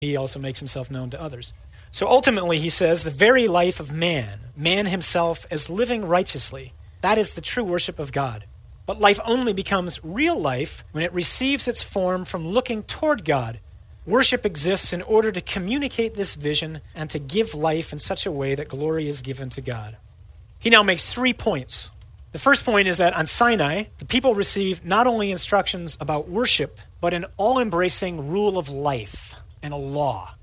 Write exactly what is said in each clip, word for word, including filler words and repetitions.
He also makes himself known to others. So ultimately, he says, the very life of man, man himself as living righteously, that is the true worship of God. But life only becomes real life when it receives its form from looking toward God. Worship exists in order to communicate this vision and to give life in such a way that glory is given to God. He now makes three points. The first point is that on Sinai, the people receive not only instructions about worship, but an all-embracing rule of life and a law.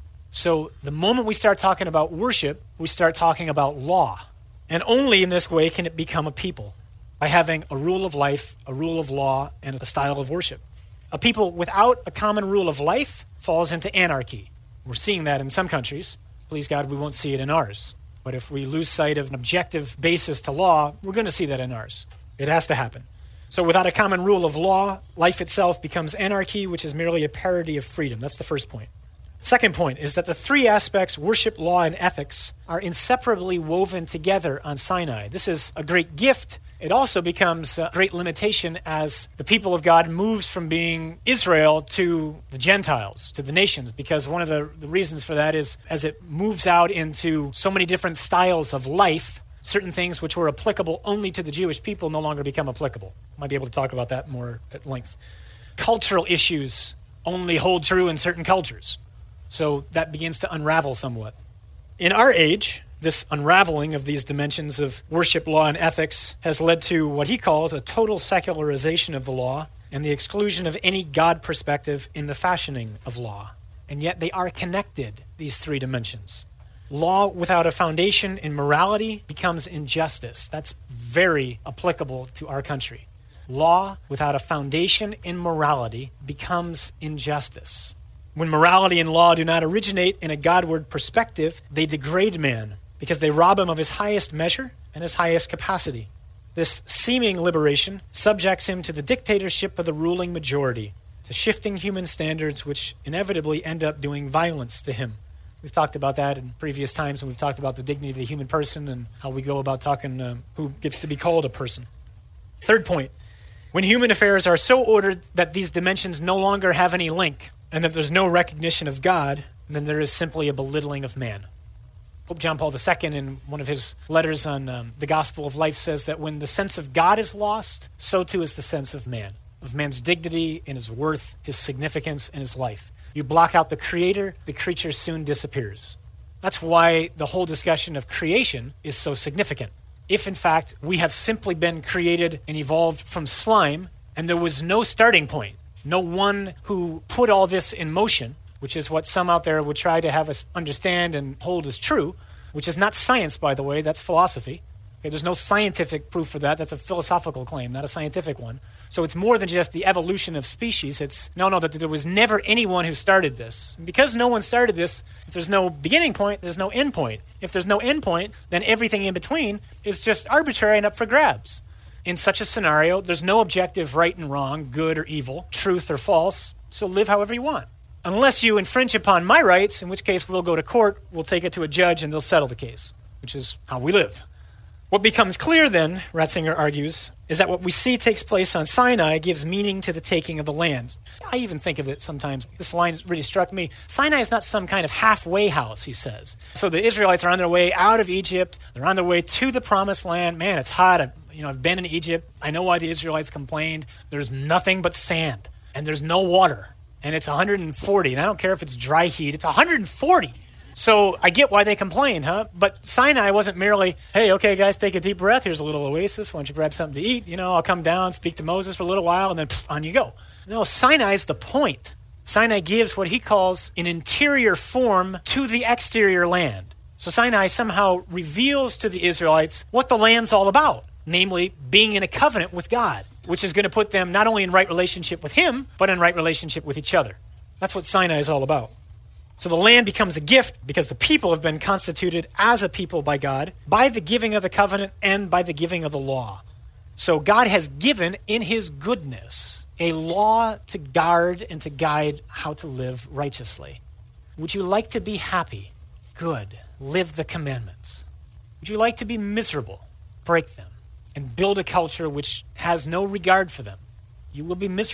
So the moment we start talking about worship, we start talking about law. And only in this way can it become a people, by having a rule of life, a rule of law, and a style of worship. A people without a common rule of life falls into anarchy. We're seeing that in some countries. Please God, we won't see it in ours. But if we lose sight of an objective basis to law, we're going to see that in ours. It has to happen. So without a common rule of law, life itself becomes anarchy, which is merely a parody of freedom. That's the first point. Second point is that the three aspects, worship, law, and ethics, are inseparably woven together on Sinai. This is a great gift. It also becomes a great limitation as the people of God moves from being Israel to the Gentiles, to the nations, because one of the, the reasons for that is as it moves out into so many different styles of life, certain things which were applicable only to the Jewish people no longer become applicable. Might be able to talk about that more at length. Cultural issues only hold true in certain cultures. So that begins to unravel somewhat. In our age, this unraveling of these dimensions of worship, law, and ethics has led to what he calls a total secularization of the law and the exclusion of any God perspective in the fashioning of law. And yet they are connected, these three dimensions. Law without a foundation in morality becomes injustice. That's very applicable to our country. Law without a foundation in morality becomes injustice. When morality and law do not originate in a Godward perspective, they degrade man because they rob him of his highest measure and his highest capacity. This seeming liberation subjects him to the dictatorship of the ruling majority, to shifting human standards which inevitably end up doing violence to him. We've talked about that in previous times when we've talked about the dignity of the human person and how we go about talking um, who gets to be called a person. Third point, when human affairs are so ordered that these dimensions no longer have any link, and that there's no recognition of God, then there is simply a belittling of man. Pope John Paul the Second, in one of his letters on um, the Gospel of Life, says that when the sense of God is lost, so too is the sense of man, of man's dignity and his worth, his significance, and his life. You block out the Creator, the creature soon disappears. That's why the whole discussion of creation is so significant. If, in fact, we have simply been created and evolved from slime, and there was no starting point, no one who put all this in motion, which is what some out there would try to have us understand and hold as true, which is not science, by the way, that's philosophy. Okay, there's no scientific proof for that. That's a philosophical claim, not a scientific one. So it's more than just the evolution of species. It's, no, no, that there was never anyone who started this. And because no one started this, if there's no beginning point, there's no end point. If there's no end point, then everything in between is just arbitrary and up for grabs. In such a scenario, there's no objective right and wrong, good or evil, truth or false, so live however you want. Unless you infringe upon my rights, in which case we'll go to court, we'll take it to a judge, and they'll settle the case, which is how we live. What becomes clear then, Ratzinger argues, is that what we see takes place on Sinai gives meaning to the taking of the land. I even think of it sometimes. This line really struck me. Sinai is not some kind of halfway house, he says. So the Israelites are on their way out of Egypt. They're on their way to the promised land. Man, it's hot. I've, you know, I've been in Egypt. I know why the Israelites complained. There's nothing but sand, and there's no water, and it's one hundred forty. And I don't care if it's dry heat. It's one hundred forty. So I get why they complain, huh? But Sinai wasn't merely, hey, okay, guys, take a deep breath. Here's a little oasis. Why don't you grab something to eat? You know, I'll come down, speak to Moses for a little while, and then pff, on you go. No, Sinai's the point. Sinai gives what he calls an interior form to the exterior land. So Sinai somehow reveals to the Israelites what the land's all about, namely being in a covenant with God, which is going to put them not only in right relationship with him, but in right relationship with each other. That's what Sinai is all about. So the land becomes a gift because the people have been constituted as a people by God, by the giving of the covenant and by the giving of the law. So God has given in his goodness a law to guard and to guide how to live righteously. Would you like to be happy? Good. Live the commandments. Would you like to be miserable? Break them and build a culture which has no regard for them. You will be miserable.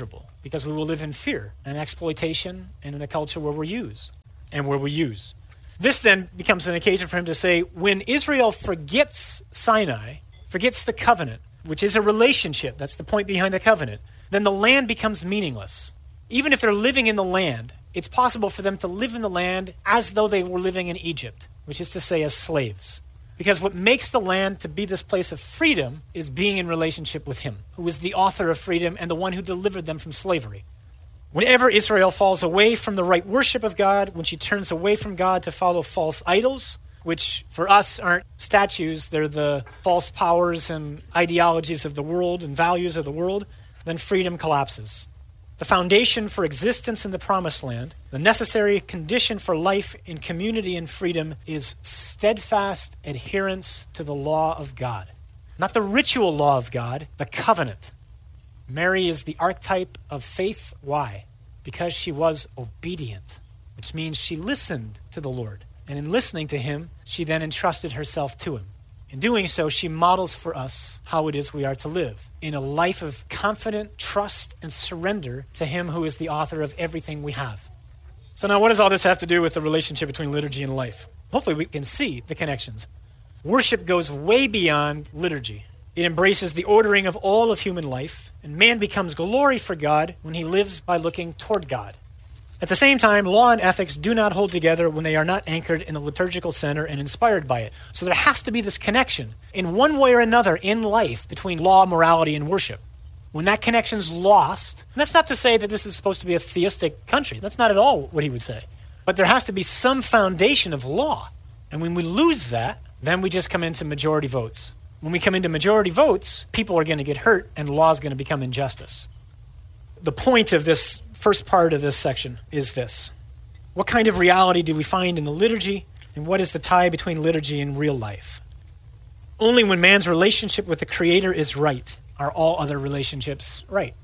because we will live in fear and exploitation and in a culture where we're used and where we use. This then becomes an occasion for him to say, when Israel forgets Sinai, forgets the covenant, which is a relationship, that's the point behind the covenant, then the land becomes meaningless. Even if they're living in the land, it's possible for them to live in the land as though they were living in Egypt, which is to say as slaves. Because what makes the land to be this place of freedom is being in relationship with him, who is the author of freedom and the one who delivered them from slavery. Whenever Israel falls away from the right worship of God, when she turns away from God to follow false idols, which for us aren't statues, they're the false powers and ideologies of the world and values of the world, then freedom collapses. The foundation for existence in the promised land, the necessary condition for life in community and freedom, is steadfast adherence to the law of God. Not the ritual law of God, the covenant. Mary is the archetype of faith. Why? Because she was obedient, which means she listened to the Lord. And in listening to him, she then entrusted herself to him. In doing so, she models for us how it is we are to live, in a life of confident trust and surrender to him who is the author of everything we have. So now what does all this have to do with the relationship between liturgy and life? Hopefully we can see the connections. Worship goes way beyond liturgy. It embraces the ordering of all of human life, and man becomes glory for God when he lives by looking toward God. At the same time, law and ethics do not hold together when they are not anchored in the liturgical center and inspired by it. So there has to be this connection in one way or another in life between law, morality, and worship. When that connection's lost, and that's not to say that this is supposed to be a theistic country. That's not at all what he would say. But there has to be some foundation of law. And when we lose that, then we just come into majority votes. When we come into majority votes, people are going to get hurt and law is going to become injustice. The point of this first part of this section is this. What kind of reality do we find in the liturgy, and what is the tie between liturgy and real life? Only when man's relationship with the Creator is right are all other relationships right.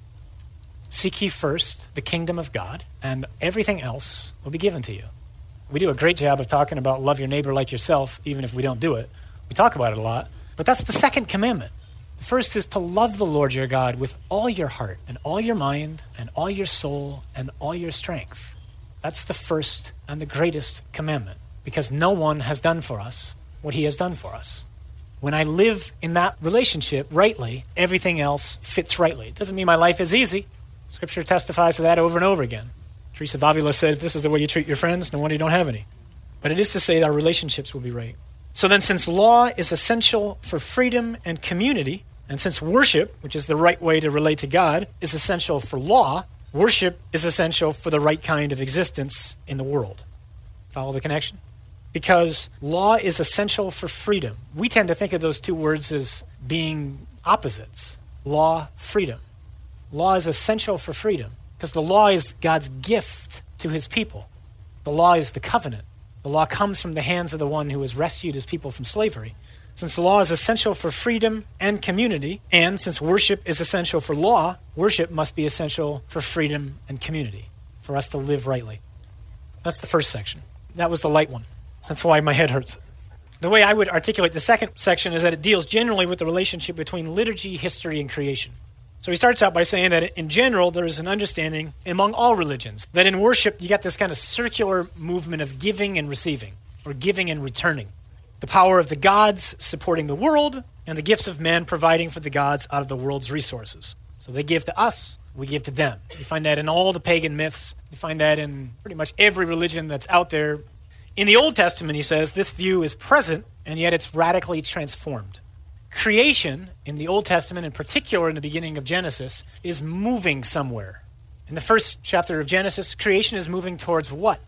Seek ye first the kingdom of God, and everything else will be given to you. We do a great job of talking about love your neighbor like yourself, even if we don't do it. We talk about it a lot. But that's the second commandment. The first is to love the Lord your God with all your heart and all your mind and all your soul and all your strength. That's the first and the greatest commandment, because no one has done for us what he has done for us. When I live in that relationship rightly, everything else fits rightly. It doesn't mean my life is easy. Scripture testifies to that over and over again. Teresa of Avila said, if this is the way you treat your friends, no wonder you don't have any. But it is to say that our relationships will be right. So then, since law is essential for freedom and community, and since worship, which is the right way to relate to God, is essential for law, worship is essential for the right kind of existence in the world. Follow the connection? Because law is essential for freedom. We tend to think of those two words as being opposites. Law, freedom. Law is essential for freedom because the law is God's gift to his people. The law is the covenant. The law comes from the hands of the one who has rescued his people from slavery. Since the law is essential for freedom and community, and since worship is essential for law, worship must be essential for freedom and community, for us to live rightly. That's the first section. That was the light one. That's why my head hurts. The way I would articulate the second section is that it deals generally with the relationship between liturgy, history, and creation. So he starts out by saying that in general, there is an understanding among all religions that in worship, you got this kind of circular movement of giving and receiving, or giving and returning. The power of the gods supporting the world, and the gifts of men providing for the gods out of the world's resources. So they give to us, we give to them. You find that in all the pagan myths. You find that in pretty much every religion that's out there. In the Old Testament, he says, this view is present, and yet it's radically transformed. Creation, in the Old Testament, in particular in the beginning of Genesis, is moving somewhere. In the first chapter of Genesis, creation is moving towards what?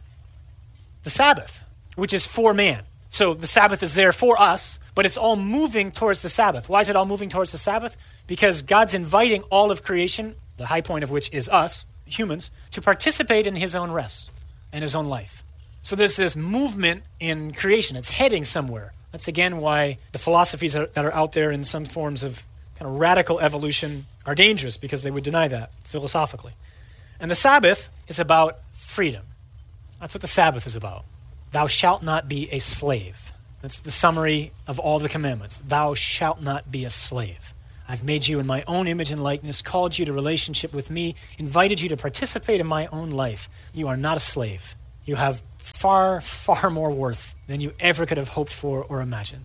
The Sabbath, which is for man. So the Sabbath is there for us, but it's all moving towards the Sabbath. Why is it all moving towards the Sabbath? Because God's inviting all of creation, the high point of which is us, humans, to participate in his own rest and his own life. So there's this movement in creation. It's heading somewhere. That's again why the philosophies are, that are out there in some forms of kind of radical evolution are dangerous, because they would deny that philosophically. And the Sabbath is about freedom. That's what the Sabbath is about. Thou shalt not be a slave. That's the summary of all the commandments. Thou shalt not be a slave. I've made you in my own image and likeness, called you to relationship with me, invited you to participate in my own life. You are not a slave. You have far, far more worth than you ever could have hoped for or imagined.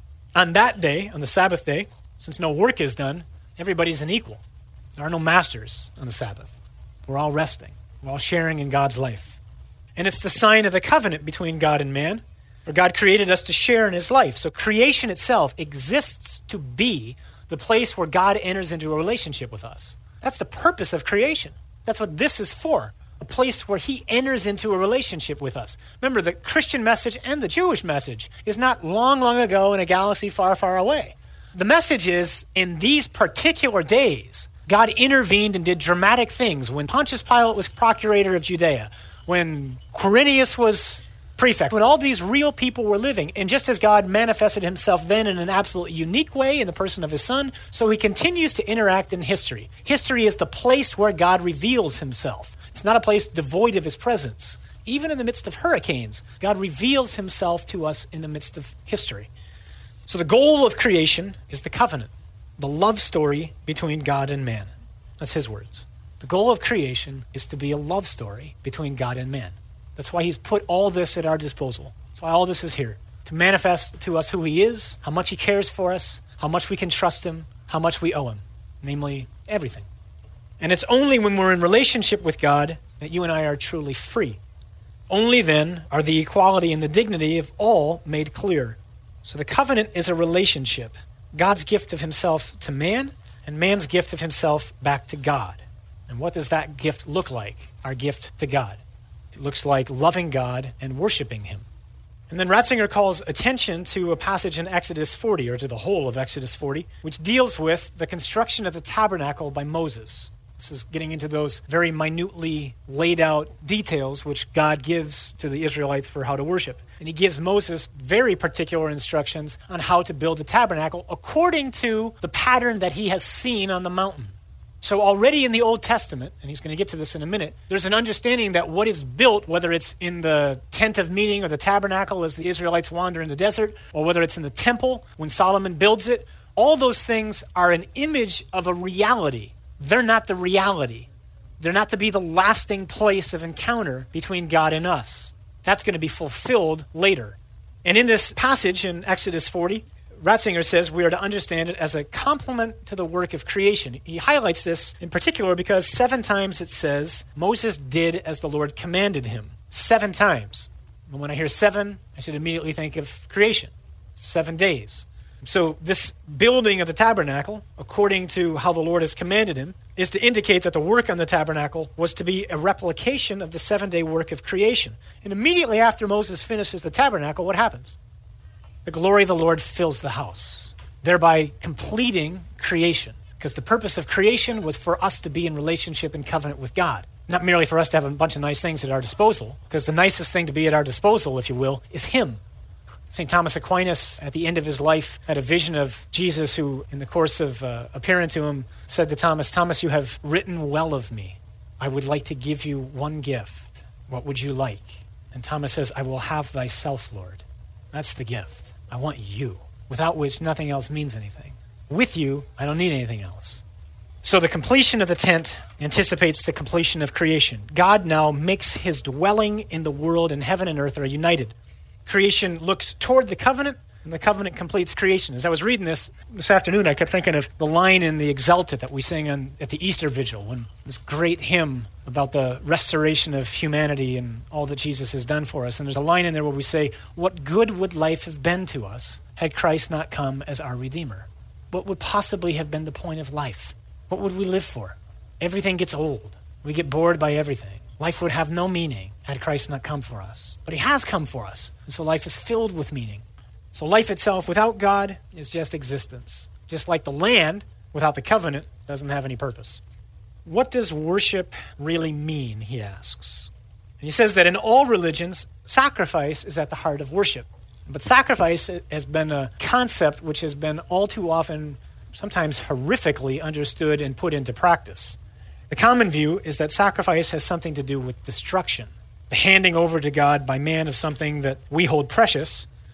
On that day, on the Sabbath day, since no work is done, everybody's an equal. There are no masters on the Sabbath. We're all resting. We're all sharing in God's life. And it's the sign of the covenant between God and man, for God created us to share in his life. So creation itself exists to be the place where God enters into a relationship with us. That's the purpose of creation. That's what this is for, a place where he enters into a relationship with us. Remember, the Christian message and the Jewish message is not long, long ago in a galaxy far, far away. The message is, in these particular days, God intervened and did dramatic things. When Pontius Pilate was procurator of Judea, when Quirinius was prefect, when all these real people were living, and just as God manifested himself then in an absolutely unique way in the person of his son, so he continues to interact in history. History is the place where God reveals himself. It's not a place devoid of his presence. Even in the midst of hurricanes, God reveals himself to us in the midst of history. So the goal of creation is the covenant, the love story between God and man. That's his words. The goal of creation is to be a love story between God and man. That's why he's put all this at our disposal. That's why all this is here, to manifest to us who he is, how much he cares for us, how much we can trust him, how much we owe him, namely everything. And it's only when we're in relationship with God that you and I are truly free. Only then are the equality and the dignity of all made clear. So the covenant is a relationship, God's gift of himself to man and man's gift of himself back to God. And what does that gift look like, our gift to God? It looks like loving God and worshiping him. And then Ratzinger calls attention to a passage in Exodus forty, or to the whole of Exodus forty, which deals with the construction of the tabernacle by Moses. This is getting into those very minutely laid out details which God gives to the Israelites for how to worship. And he gives Moses very particular instructions on how to build the tabernacle according to the pattern that he has seen on the mountain. So already in the Old Testament, and he's going to get to this in a minute, there's an understanding that what is built, whether it's in the tent of meeting or the tabernacle as the Israelites wander in the desert, or whether it's in the temple when Solomon builds it, all those things are an image of a reality. They're not the reality. They're not to be the lasting place of encounter between God and us. That's going to be fulfilled later. And in this passage in Exodus forty, Ratzinger says we are to understand it as a complement to the work of creation. He highlights this in particular because seven times it says Moses did as the Lord commanded him. Seven times. And when I hear seven, I should immediately think of creation. Seven days. So this building of the tabernacle, according to how the Lord has commanded him, is to indicate that the work on the tabernacle was to be a replication of the seven-day work of creation. And immediately after Moses finishes the tabernacle, what happens? The glory of the Lord fills the house, thereby completing creation. Because the purpose of creation was for us to be in relationship and covenant with God. Not merely for us to have a bunch of nice things at our disposal, because the nicest thing to be at our disposal, if you will, is him. Saint Thomas Aquinas, at the end of his life, had a vision of Jesus who, in the course of uh, appearing to him, said to Thomas, "Thomas, you have written well of me. I would like to give you one gift. What would you like?" And Thomas says, "I will have thyself, Lord." That's the gift. I want you, without which nothing else means anything. With you, I don't need anything else. So the completion of the tent anticipates the completion of creation. God now makes his dwelling in the world, and heaven and earth are united. Creation looks toward the covenant, and the covenant completes creation. As I was reading this this afternoon, I kept thinking of the line in the Exultet that we sing on, at the Easter Vigil, when this great hymn about the restoration of humanity and all that Jesus has done for us. And there's a line in there where we say, "What good would life have been to us had Christ not come as our Redeemer?" What would possibly have been the point of life? What would we live for? Everything gets old. We get bored by everything. Life would have no meaning had Christ not come for us. But he has come for us, and so life is filled with meaning. So life itself without God is just existence. Just like the land without the covenant doesn't have any purpose. What does worship really mean, he asks. And he says that in all religions, sacrifice is at the heart of worship. But sacrifice has been a concept which has been all too often, sometimes horrifically understood and put into practice. The common view is that sacrifice has something to do with destruction, the handing over to God by man of something that we hold precious,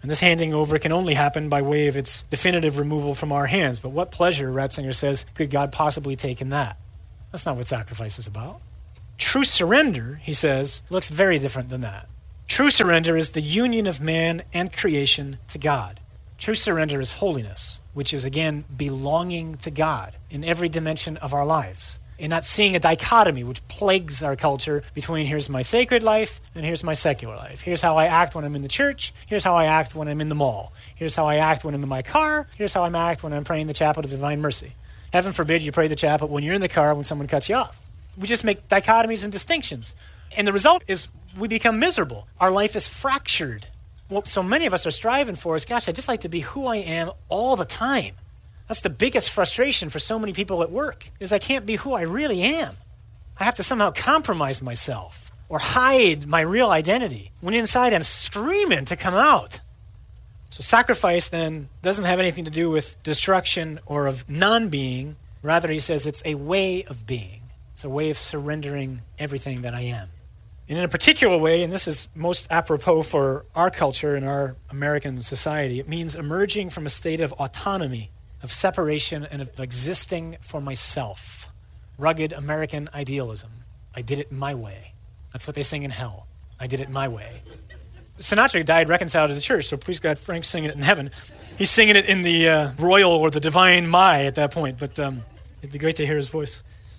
And this handing over can only happen by way of its definitive removal from our hands. But what pleasure, Ratzinger says, could God possibly take in that? That's not what sacrifice is about. True surrender, he says, looks very different than that. True surrender is the union of man and creation to God. True surrender is holiness, which is, again, belonging to God in every dimension of our lives, and not seeing a dichotomy which plagues our culture between here's my sacred life and here's my secular life. Here's how I act when I'm in the church. Here's how I act when I'm in the mall. Here's how I act when I'm in my car. Here's how I act when I'm praying the chaplet of divine mercy. Heaven forbid you pray the chaplet when you're in the car when someone cuts you off. We just make dichotomies and distinctions. And the result is we become miserable. Our life is fractured. What so many of us are striving for is, gosh, I'd just like to be who I am all the time. That's the biggest frustration for so many people at work, is I can't be who I really am. I have to somehow compromise myself or hide my real identity when inside I'm screaming to come out. So sacrifice then doesn't have anything to do with destruction or of non-being. Rather, he says it's a way of being. It's a way of surrendering everything that I am. And in a particular way, and this is most apropos for our culture and our American society, it means emerging from a state of autonomy, of separation, and of existing for myself. Rugged American idealism. I did it my way. That's what they sing in hell. I did it my way. Sinatra died reconciled to the church, so please God, Frank's singing it in heaven. He's singing it in the uh, royal or the divine my at that point, but um, it'd be great to hear his voice.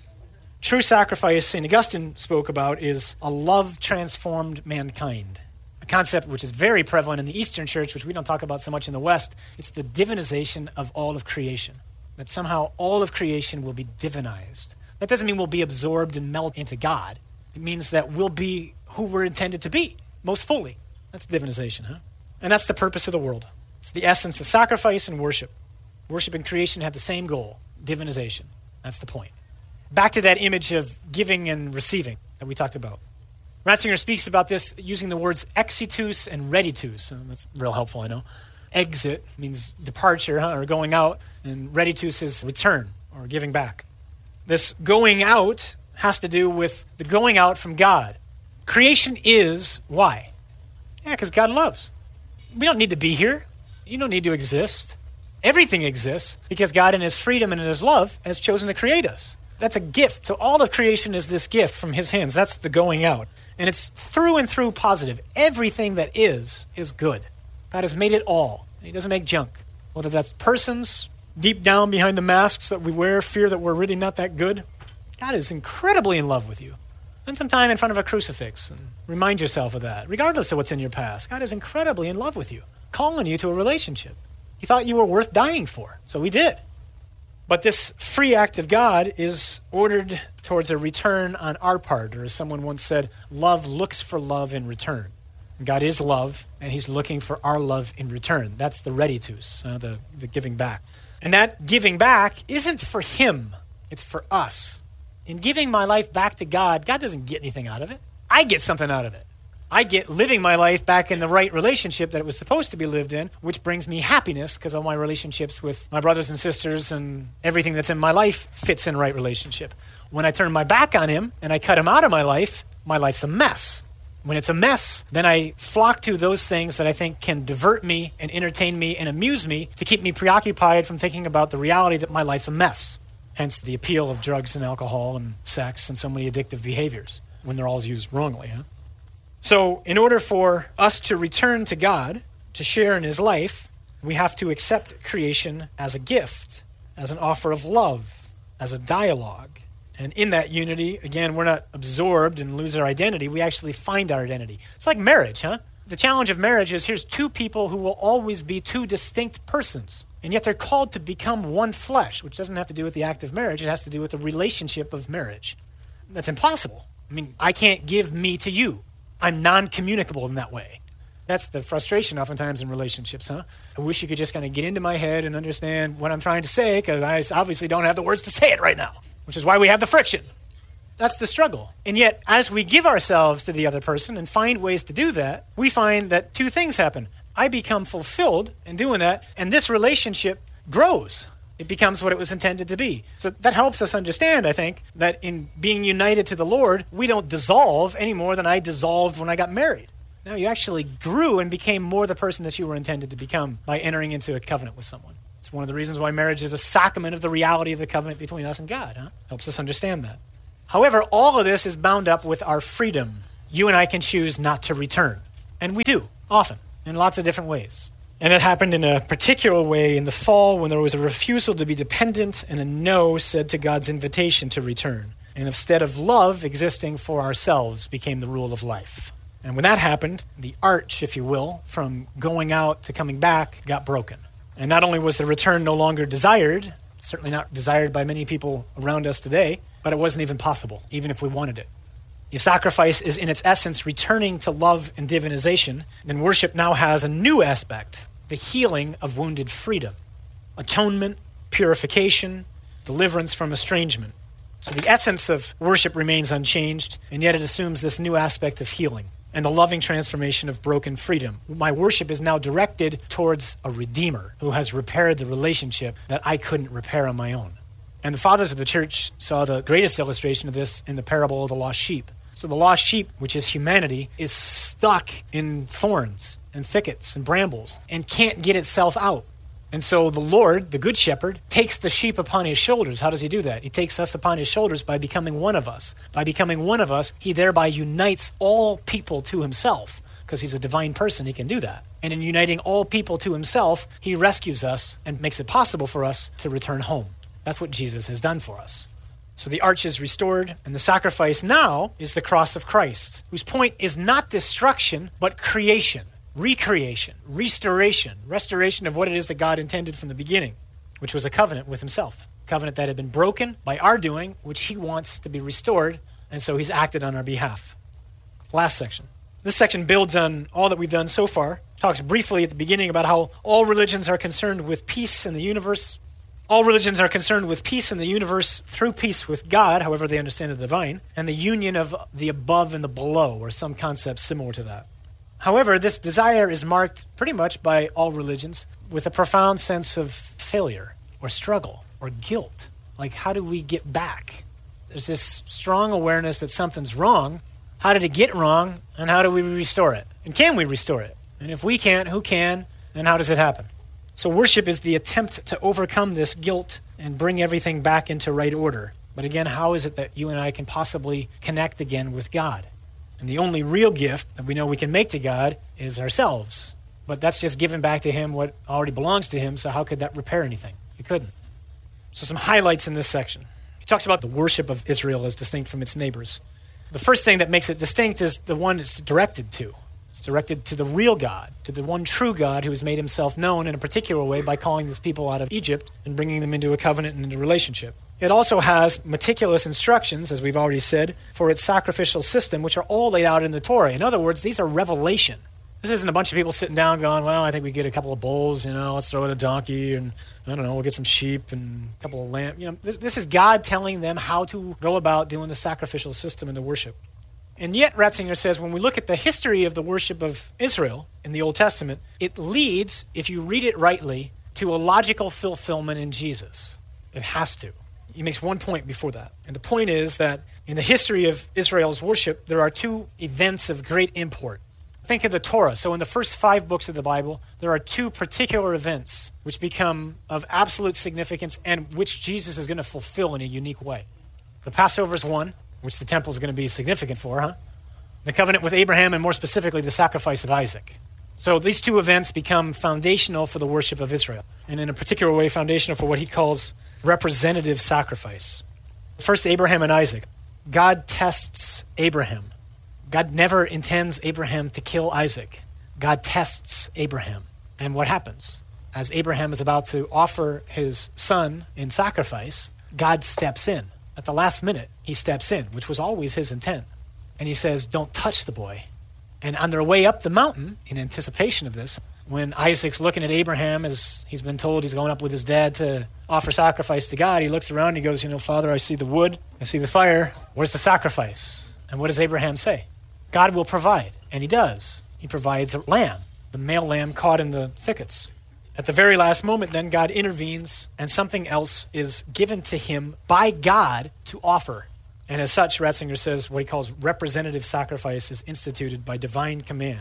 True sacrifice, Saint Augustine spoke about, is a love-transformed mankind, a concept which is very prevalent in the Eastern Church, which we don't talk about so much in the West. It's the divinization of all of creation, that somehow all of creation will be divinized. That doesn't mean we'll be absorbed and melt into God. It means that we'll be who we're intended to be, most fully. That's divinization, huh? And that's the purpose of the world. It's the essence of sacrifice and worship. Worship and creation have the same goal, divinization. That's the point. Back to that image of giving and receiving that we talked about. Ratzinger speaks about this using the words exitus and reditus. And that's real helpful, I know. Exit means departure, huh, or going out, and reditus is return or giving back. This going out has to do with the going out from God. Creation is why? Yeah, because God loves. We don't need to be here. You don't need to exist. Everything exists because God in his freedom and in his love has chosen to create us. That's a gift. So all of creation is this gift from his hands. That's the going out. And it's through and through positive. Everything that is, is good. God has made it all. He doesn't make junk. Whether that's persons, deep down behind the masks that we wear, fear that we're really not that good. God is incredibly in love with you. Spend some time in front of a crucifix and remind yourself of that. Regardless of what's in your past, God is incredibly in love with you, calling you to a relationship. He thought you were worth dying for, so he did. But this free act of God is ordered towards a return on our part, or as someone once said, love looks for love in return. God is love, and he's looking for our love in return. That's the reditus, uh, the, the giving back. And that giving back isn't for him, it's for us. In giving my life back to God, God doesn't get anything out of it. I get something out of it. I get living my life back in the right relationship that it was supposed to be lived in, which brings me happiness because all my relationships with my brothers and sisters and everything that's in my life fits in right relationship. When I turn my back on him and I cut him out of my life, my life's a mess. When it's a mess, then I flock to those things that I think can divert me and entertain me and amuse me to keep me preoccupied from thinking about the reality that my life's a mess. Hence the appeal of drugs and alcohol and sex and so many addictive behaviors when they're all used wrongly, huh? So in order for us to return to God, to share in his life, we have to accept creation as a gift, as an offer of love, as a dialogue. And in that unity, again, we're not absorbed and lose our identity. We actually find our identity. It's like marriage, huh? The challenge of marriage is here's two people who will always be two distinct persons, and yet they're called to become one flesh, which doesn't have to do with the act of marriage. It has to do with the relationship of marriage. That's impossible. I mean, I can't give me to you. I'm non-communicable in that way. That's the frustration oftentimes in relationships, huh? I wish you could just kind of get into my head and understand what I'm trying to say, because I obviously don't have the words to say it right now, which is why we have the friction. That's the struggle. And yet, as we give ourselves to the other person and find ways to do that, we find that two things happen. I become fulfilled in doing that, and this relationship grows. It becomes what it was intended to be. So that helps us understand, I think, that in being united to the Lord, we don't dissolve any more than I dissolved when I got married. No, you actually grew and became more the person that you were intended to become by entering into a covenant with someone. It's one of the reasons why marriage is a sacrament of the reality of the covenant between us and God. Huh? Helps us understand that. However, all of this is bound up with our freedom. You and I can choose not to return. And we do, often, in lots of different ways. And it happened in a particular way in the fall when there was a refusal to be dependent and a no said to God's invitation to return. And instead of love existing for ourselves became the rule of life. And when that happened, the arch, if you will, from going out to coming back got broken. And not only was the return no longer desired, certainly not desired by many people around us today, but it wasn't even possible, even if we wanted it. If sacrifice is in its essence returning to love and divinization, then worship now has a new aspect, the healing of wounded freedom, atonement, purification, deliverance from estrangement. So the essence of worship remains unchanged, and yet it assumes this new aspect of healing and the loving transformation of broken freedom. My worship is now directed towards a Redeemer who has repaired the relationship that I couldn't repair on my own. And the fathers of the church saw the greatest illustration of this in the parable of the lost sheep. So the lost sheep, which is humanity, is stuck in thorns and thickets and brambles and can't get itself out. And so the Lord, the good shepherd, takes the sheep upon his shoulders. How does he do that? He takes us upon his shoulders by becoming one of us. By becoming one of us, he thereby unites all people to himself. Because he's a divine person, he can do that. And in uniting all people to himself, he rescues us and makes it possible for us to return home. That's what Jesus has done for us. So the arch is restored, and the sacrifice now is the cross of Christ, whose point is not destruction, but creation, recreation, restoration, restoration of what it is that God intended from the beginning, which was a covenant with himself, a covenant that had been broken by our doing, which he wants to be restored, and so he's acted on our behalf. Last section. This section builds on all that we've done so far, talks briefly at the beginning about how all religions are concerned with peace in the universe. All religions are concerned with peace in the universe through peace with God, however they understand the divine, and the union of the above and the below, or some concept similar to that. However, this desire is marked pretty much by all religions with a profound sense of failure or struggle or guilt. Like, how do we get back? There's this strong awareness that something's wrong. How did it get wrong, and how do we restore it? And can we restore it? And if we can't, who can, and how does it happen? So worship is the attempt to overcome this guilt and bring everything back into right order. But again, how is it that you and I can possibly connect again with God? And the only real gift that we know we can make to God is ourselves. But that's just giving back to him what already belongs to him, so how could that repair anything? It couldn't. So some highlights in this section. He talks about the worship of Israel as distinct from its neighbors. The first thing that makes it distinct is the one it's directed to. It's directed to the real God, to the one true God who has made himself known in a particular way by calling these people out of Egypt and bringing them into a covenant and into a relationship. It also has meticulous instructions, as we've already said, for its sacrificial system, which are all laid out in the Torah. In other words, these are revelation. This isn't a bunch of people sitting down going, well, I think we get a couple of bulls, you know, let's throw in a donkey, and I don't know, we'll get some sheep and a couple of lambs. You know, this, this is God telling them how to go about doing the sacrificial system and the worship. And yet, Ratzinger says, when we look at the history of the worship of Israel in the Old Testament, it leads, if you read it rightly, to a logical fulfillment in Jesus. It has to. He makes one point before that. And the point is that in the history of Israel's worship, there are two events of great import. Think of the Torah. So in the first five books of the Bible, there are two particular events which become of absolute significance and which Jesus is going to fulfill in a unique way. The Passover is one, which the temple is going to be significant for, huh? The covenant with Abraham, and more specifically, the sacrifice of Isaac. So these two events become foundational for the worship of Israel, and in a particular way, foundational for what he calls representative sacrifice. First, Abraham and Isaac. God tests Abraham. God never intends Abraham to kill Isaac. God tests Abraham. And what happens? As Abraham is about to offer his son in sacrifice, God steps in. At the last minute, he steps in, which was always his intent. And he says, don't touch the boy. And on their way up the mountain, in anticipation of this, when Isaac's looking at Abraham as he's been told he's going up with his dad to offer sacrifice to God, he looks around and he goes, you know, Father, I see the wood, I see the fire. Where's the sacrifice? And what does Abraham say? God will provide. And he does. He provides a lamb, the male lamb caught in the thickets. At the very last moment, then, God intervenes, and something else is given to him by God to offer. And as such, Ratzinger says what he calls representative sacrifice is instituted by divine command.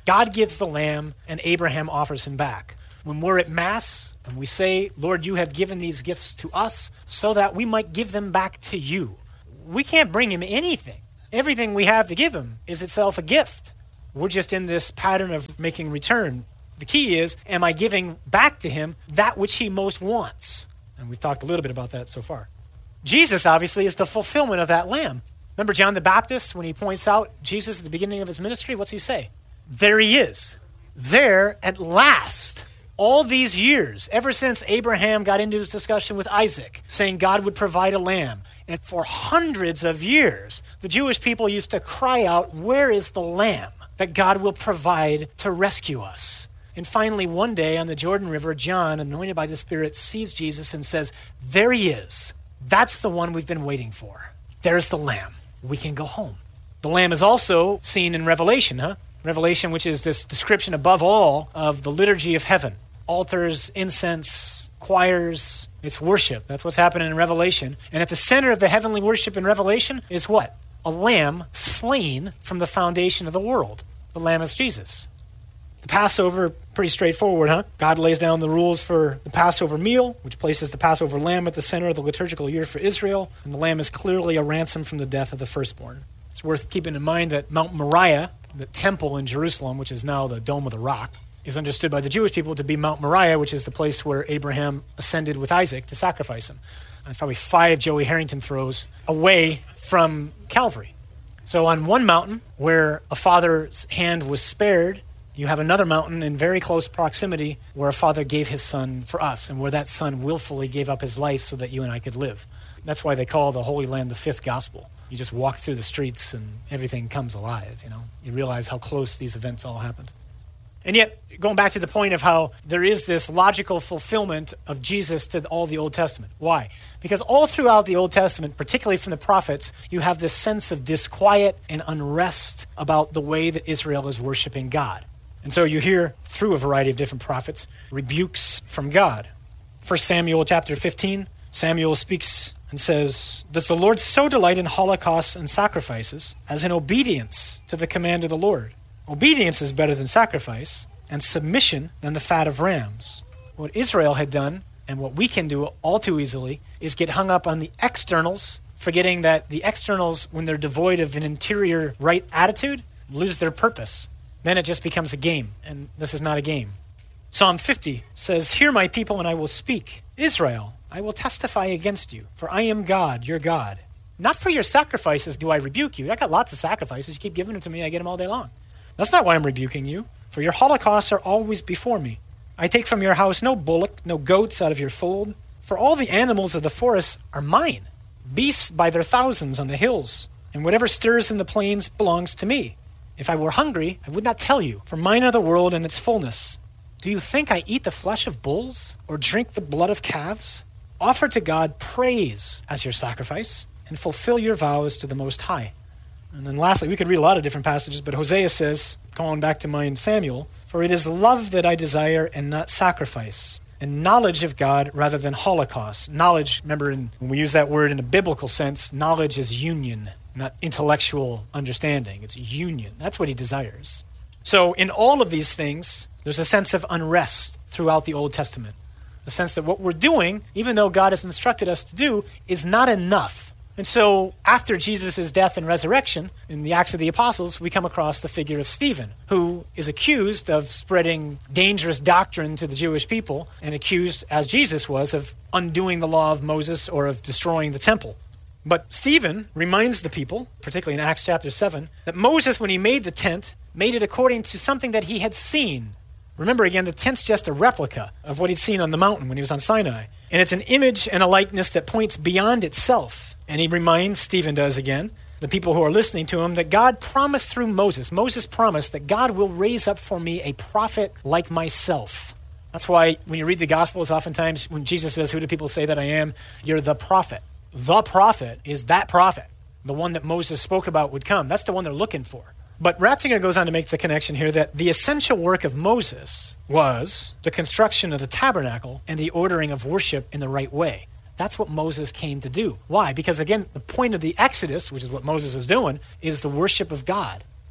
God gives the lamb, and Abraham offers him back. When we're at Mass, and we say, Lord, you have given these gifts to us so that we might give them back to you. We can't bring him anything. Everything we have to give him is itself a gift. We're just in this pattern of making return. The key is, am I giving back to him that which he most wants? And we've talked a little bit about that so far. Jesus, obviously, is the fulfillment of that lamb. Remember John the Baptist, when he points out Jesus at the beginning of his ministry, what's he say? There he is. There at last. All these years, ever since Abraham got into his discussion with Isaac, saying God would provide a lamb, and for hundreds of years, the Jewish people used to cry out, where is the lamb that God will provide to rescue us? And finally, one day on the Jordan River, John, anointed by the Spirit, sees Jesus and says, there he is. That's the one we've been waiting for. There's the lamb. We can go home. The lamb is also seen in Revelation, huh? Revelation, which is this description above all of the liturgy of heaven. Altars, incense, choirs, it's worship. That's what's happening in Revelation. And at the center of the heavenly worship in Revelation is what? A lamb slain from the foundation of the world. The lamb is Jesus. The Passover, pretty straightforward, huh? God lays down the rules for the Passover meal, which places the Passover lamb at the center of the liturgical year for Israel. And the lamb is clearly a ransom from the death of the firstborn. It's worth keeping in mind that Mount Moriah, the temple in Jerusalem, which is now the Dome of the Rock, is understood by the Jewish people to be Mount Moriah, which is the place where Abraham ascended with Isaac to sacrifice him. And it's probably five Joey Harrington throws away from Calvary. So on one mountain where a father's hand was spared, you have another mountain in very close proximity where a father gave his son for us, and where that son willfully gave up his life so that you and I could live. That's why they call the Holy Land the fifth gospel. You just walk through the streets and everything comes alive, you know. You realize how close these events all happened. And yet, going back to the point of how there is this logical fulfillment of Jesus to all the Old Testament. Why? Because all throughout the Old Testament, particularly from the prophets, you have this sense of disquiet and unrest about the way that Israel is worshiping God. And so you hear through a variety of different prophets rebukes from God. First Samuel chapter fifteen, Samuel speaks and says, does the Lord so delight in holocausts and sacrifices as in obedience to the command of the Lord? Obedience is better than sacrifice, and submission than the fat of rams. What Israel had done, and what we can do all too easily, is get hung up on the externals, forgetting that the externals, when they're devoid of an interior right attitude, lose their purpose. Then it just becomes a game, and this is not a game. Psalm fifty says, hear my people and I will speak. Israel, I will testify against you, for I am God, your God. Not for your sacrifices do I rebuke you. I got lots of sacrifices. You keep giving them to me, I get them all day long. That's not why I'm rebuking you, for your holocausts are always before me. I take from your house no bullock, no goats out of your fold, for all the animals of the forest are mine, beasts by their thousands on the hills, and whatever stirs in the plains belongs to me. If I were hungry, I would not tell you, for mine are the world and its fullness. Do you think I eat the flesh of bulls, or drink the blood of calves? Offer to God praise as your sacrifice, and fulfill your vows to the Most High. And then lastly, we could read a lot of different passages, but Hosea says, calling back to mind Samuel, for it is love that I desire and not sacrifice, and knowledge of God rather than holocaust. Knowledge, remember in, when we use that word in a biblical sense, knowledge is union, not intellectual understanding. It's union. That's what he desires. So in all of these things, there's a sense of unrest throughout the Old Testament. A sense that what we're doing, even though God has instructed us to do, is not enough. And so after Jesus' death and resurrection, in the Acts of the Apostles, we come across the figure of Stephen, who is accused of spreading dangerous doctrine to the Jewish people and accused, as Jesus was, of undoing the law of Moses or of destroying the temple. But Stephen reminds the people, particularly in Acts chapter seven, that Moses, when he made the tent, made it according to something that he had seen. Remember again, the tent's just a replica of what he'd seen on the mountain when he was on Sinai. And it's an image and a likeness that points beyond itself. And he reminds, Stephen does again, the people who are listening to him, that God promised through Moses, Moses promised that God will raise up for me a prophet like myself. That's why when you read the Gospels, oftentimes when Jesus says, who do people say that I am? You're the prophet. The prophet is that prophet, the one that Moses spoke about would come. That's the one they're looking for. But Ratzinger goes on to make the connection here that the essential work of Moses was the construction of the tabernacle and the ordering of worship in the right way. That's what Moses came to do. Why? Because again, the point of the Exodus, which is what Moses is doing, is the worship of God.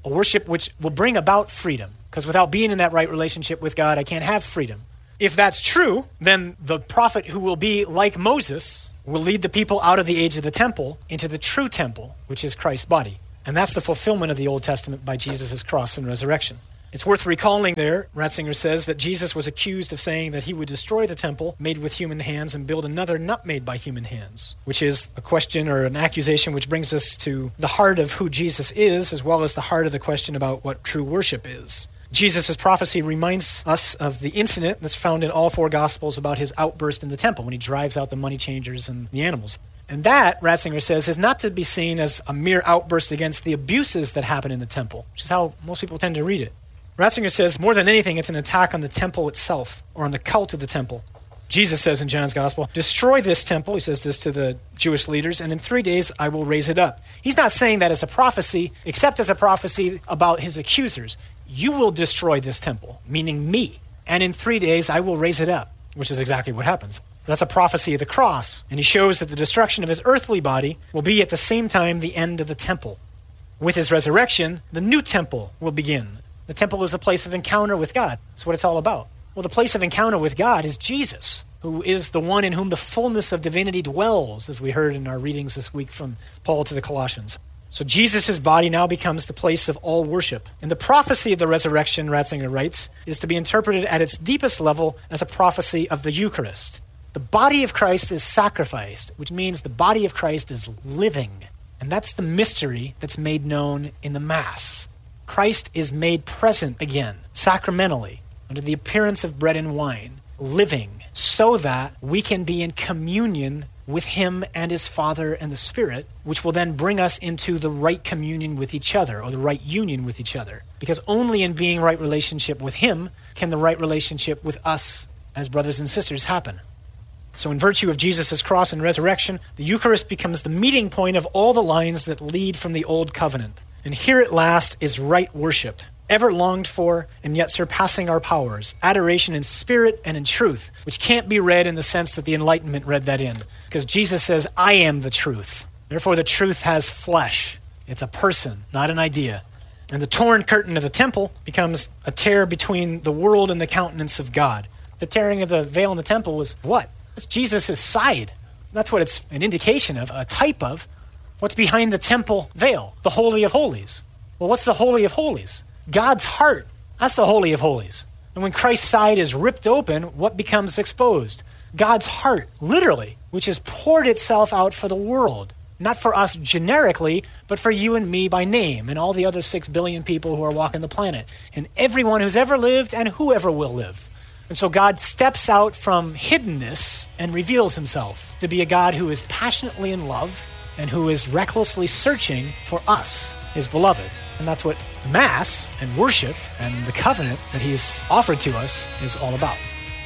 a worship which will bring about freedom. Because without being in that right relationship with God, I can't have freedom. If that's true, then the prophet who will be like Moses will lead the people out of the age of the temple into the true temple, which is Christ's body. And that's the fulfillment of the Old Testament by Jesus' cross and resurrection. It's worth recalling there, Ratzinger says, that Jesus was accused of saying that he would destroy the temple made with human hands and build another not made by human hands, which is a question or an accusation which brings us to the heart of who Jesus is, as well as the heart of the question about what true worship is. Jesus' prophecy reminds us of the incident that's found in all four Gospels about his outburst in the temple when he drives out the money changers and the animals. And that, Ratzinger says, is not to be seen as a mere outburst against the abuses that happen in the temple, which is how most people tend to read it. Ratzinger says, more than anything, it's an attack on the temple itself, or on the cult of the temple. Jesus says in John's Gospel, destroy this temple, he says this to the Jewish leaders, and in three days I will raise it up. He's not saying that as a prophecy, except as a prophecy about his accusers. You will destroy this temple, meaning me, and in three days I will raise it up, which is exactly what happens. That's a prophecy of the cross, and he shows that the destruction of his earthly body will be at the same time the end of the temple. With his resurrection, the new temple will begin. The temple is a place of encounter with God. That's what it's all about. Well, the place of encounter with God is Jesus, who is the one in whom the fullness of divinity dwells, as we heard in our readings this week from Paul to the Colossians. So Jesus' body now becomes the place of all worship. And the prophecy of the resurrection, Ratzinger writes, is to be interpreted at its deepest level as a prophecy of the Eucharist. The body of Christ is sacrificed, which means the body of Christ is living. And that's the mystery that's made known in the Mass. Christ is made present again, sacramentally, under the appearance of bread and wine, living, so that we can be in communion with him and his Father and the Spirit, which will then bring us into the right communion with each other, or the right union with each other. Because only in being right relationship with him can the right relationship with us as brothers and sisters happen. So in virtue of Jesus' cross and resurrection, the Eucharist becomes the meeting point of all the lines that lead from the Old Covenant. And here at last is right worship, ever longed for and yet surpassing our powers, adoration in spirit and in truth, which can't be read in the sense that the Enlightenment read that in. Because Jesus says, I am the truth. Therefore the truth has flesh. It's a person, not an idea. And the torn curtain of the temple becomes a tear between the world and the countenance of God. The tearing of the veil in the temple was what? It's Jesus' side. That's what it's an indication of, a type of. What's behind the temple veil? The Holy of Holies. Well, what's the Holy of Holies? God's heart. That's the Holy of Holies. And when Christ's side is ripped open, what becomes exposed? God's heart, literally, which has poured itself out for the world. Not for us generically, but for you and me by name, and all the other six billion people who are walking the planet, and everyone who's ever lived and whoever will live. And so God steps out from hiddenness and reveals himself to be a God who is passionately in love and who is recklessly searching for us, his beloved. And that's what Mass and worship and the covenant that he's offered to us is all about.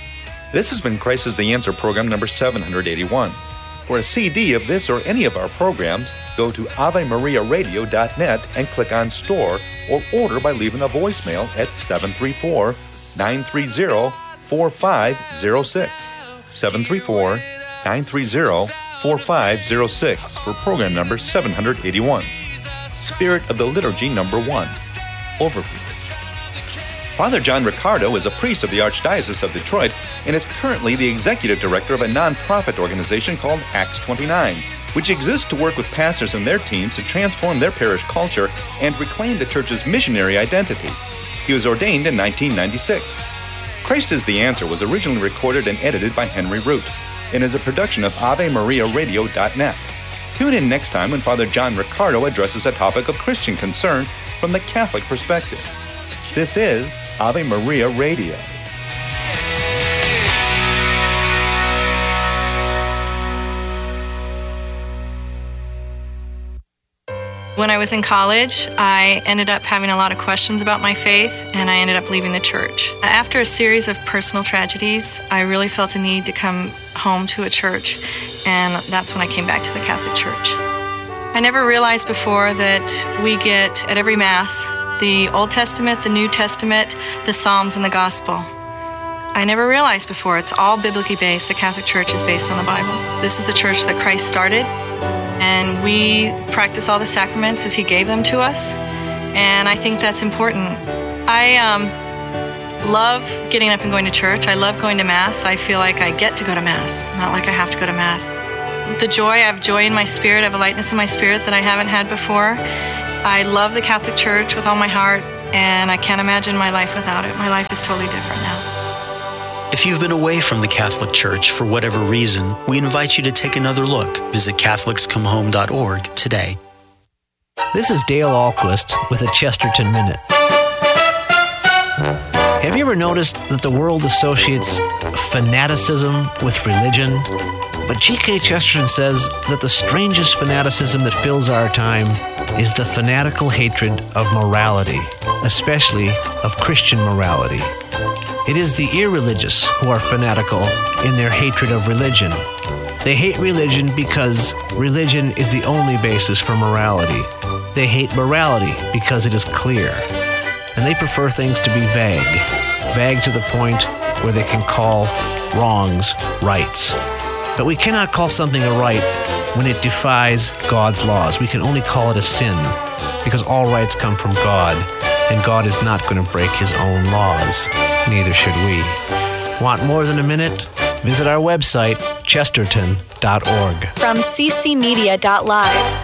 This has been Christ is the Answer program number seven hundred eighty-one. For a C D of this or any of our programs, go to ave maria radio dot net and click on Store, or order by leaving a voicemail at seven three four, nine three zero, four five zero six. seven three four, nine three zero, four five zero six for program number seven hundred eighty-one. Spirit of the Liturgy number one. Overview. Father John Riccardo is a priest of the Archdiocese of Detroit and is currently the executive director of a non-profit organization called Acts twenty-nine, which exists to work with pastors and their teams to transform their parish culture and reclaim the church's missionary identity. He was ordained in nineteen ninety-six. Christ is the Answer was originally recorded and edited by Henry Root and is a production of ave maria radio dot net. Tune in next time when Father John Riccardo addresses a topic of Christian concern from the Catholic perspective. This is Ave Maria Radio. When I was in college, I ended up having a lot of questions about my faith, and I ended up leaving the church. After a series of personal tragedies, I really felt a need to come home to a church, and that's when I came back to the Catholic Church. I never realized before that we get, at every Mass, the Old Testament, the New Testament, the Psalms, and the Gospel. I never realized before it's all biblically based. The Catholic Church is based on the Bible. This is the church that Christ started, and we practice all the sacraments as he gave them to us. and I think that's important. I um, love getting up and going to church. I love going to Mass. I feel like I get to go to Mass, not like I have to go to Mass. The joy, I have joy in my spirit, I have a lightness in my spirit that I haven't had before. I love the Catholic Church with all my heart, and I can't imagine my life without it. My life is totally different now. If you've been away from the Catholic Church for whatever reason, we invite you to take another look. Visit Catholics Come Home dot org today. This is Dale Ahlquist with a Chesterton Minute. Have you ever noticed that the world associates fanaticism with religion? But G K Chesterton says that the strangest fanaticism that fills our time is the fanatical hatred of morality, especially of Christian morality. It is the irreligious who are fanatical in their hatred of religion. They hate religion because religion is the only basis for morality. They hate morality because it is clear. And they prefer things to be vague, vague to the point where they can call wrongs rights. But we cannot call something a right when it defies God's laws. We can only call it a sin because all rights come from God, and God is not going to break his own laws. Neither should we. Want more than a minute? Visit our website, chesterton dot org. From c c media dot live.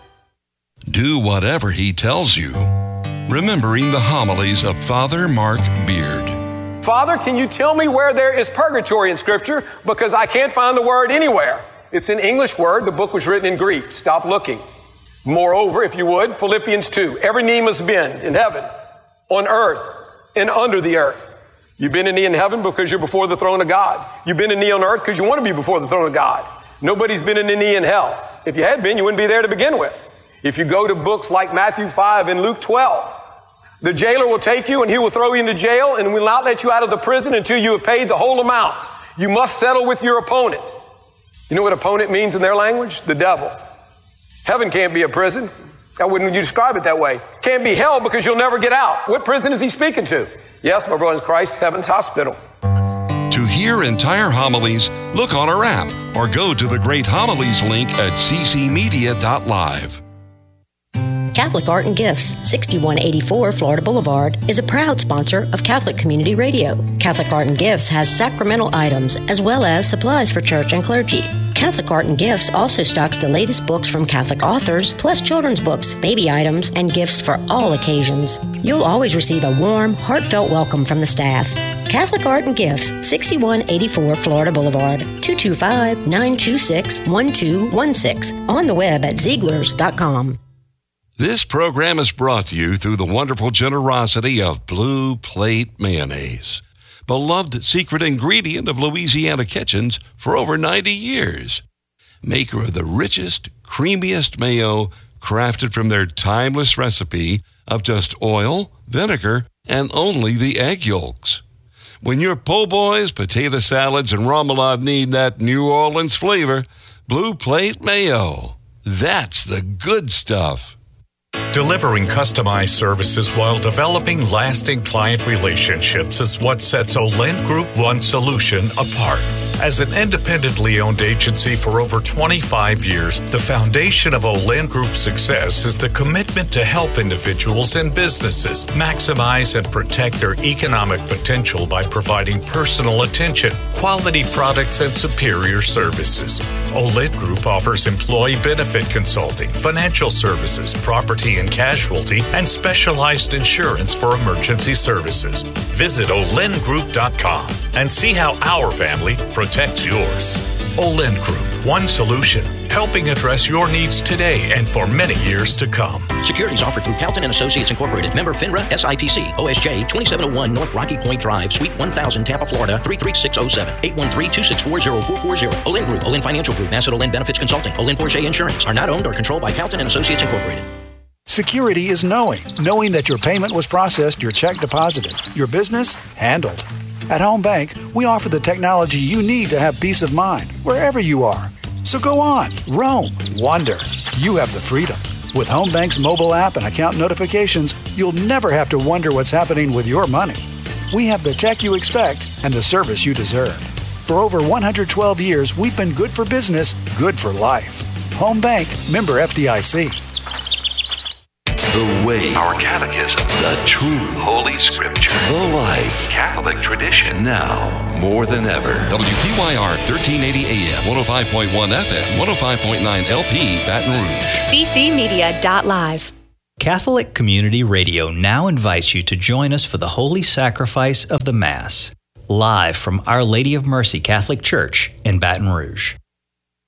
Do whatever he tells you. Remembering the homilies of Father Mark Beard. Father, can you tell me where there is purgatory in Scripture? Because I can't find the word anywhere. It's an English word. The book was written in Greek. Stop looking. Moreover, if you would, Philippians two. Every knee must bend in heaven, on earth, and under the earth. You bend a knee in heaven because you're before the throne of God. You bend a knee on earth because you want to be before the throne of God. Nobody's bending a knee in hell. If you had been, you wouldn't be there to begin with. If you go to books like Matthew five and Luke twelve, the jailer will take you and he will throw you into jail and will not let you out of the prison until you have paid the whole amount. You must settle with your opponent. You know what opponent means in their language? The devil. Heaven can't be a prison. How wouldn't you describe it that way? Can't be hell because you'll never get out. What prison is he speaking to? Yes, my brother in Christ, heaven's hospital. To hear entire homilies, look on our app or go to the Great Homilies link at c c media dot live. Catholic Art and Gifts, sixty-one eighty-four Florida Boulevard, is a proud sponsor of Catholic Community Radio. Catholic Art and Gifts has sacramental items as well as supplies for church and clergy. Catholic Art and Gifts also stocks the latest books from Catholic authors, plus children's books, baby items, and gifts for all occasions. You'll always receive a warm, heartfelt welcome from the staff. Catholic Art and Gifts, sixty-one eighty-four Florida Boulevard, two two five, nine two six, one two one six. On the web at Zieglers dot com. This program is brought to you through the wonderful generosity of Blue Plate Mayonnaise, beloved secret ingredient of Louisiana kitchens for over ninety years. Maker of the richest, creamiest mayo crafted from their timeless recipe of just oil, vinegar, and only the egg yolks. When your po' boys, potato salads, and remoulade need that New Orleans flavor, Blue Plate Mayo. That's the good stuff. Delivering customized services while developing lasting client relationships is what sets Olent Group One Solution apart. As an independently owned agency for over twenty-five years, the foundation of Olent Group's success is the commitment to help individuals and businesses maximize and protect their economic potential by providing personal attention, quality products, and superior services. Olent Group offers employee benefit consulting, financial services, property and casualty, and specialized insurance for emergency services. Visit olent group dot com and see how our family protects yours. Olent Group, one solution, helping address your needs today and for many years to come. Securities offered through Calton and Associates Incorporated. Member FINRA S I P C. O S J twenty-seven oh one North Rocky Point Drive, Suite one thousand, Tampa, Florida three three six oh seven. eight one three, two six four, oh four four oh. Olent Group, Olent Financial Group, Nassau Olent Benefits Consulting, Olent Porsche Insurance are not owned or controlled by Calton and Associates Incorporated. Security is knowing. Knowing that your payment was processed, your check deposited, your business handled. At Home Bank, we offer the technology you need to have peace of mind wherever you are. So go on, roam, wander. You have the freedom. With Home Bank's mobile app and account notifications, you'll never have to wonder what's happening with your money. We have the tech you expect and the service you deserve. For over one hundred twelve years, we've been good for business, good for life. Home Bank, member F D I C. The way. Our catechism. The truth. Holy Scripture. The life. Catholic tradition. Now, more than ever. W P Y R thirteen eighty A M, one oh five point one F M, one oh five point nine L P, Baton Rouge. C C Media dot live. Catholic Community Radio now invites you to join us for the Holy Sacrifice of the Mass, live from Our Lady of Mercy Catholic Church in Baton Rouge.